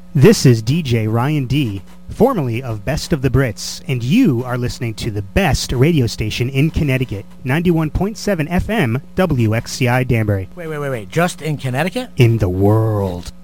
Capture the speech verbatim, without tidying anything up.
This is D J Ryan D, formerly of Best of the Brits, and you are listening to the best radio station in Connecticut, ninety-one point seven F M W X C I Danbury. Wait, wait, wait, wait. Just in Connecticut? In the world.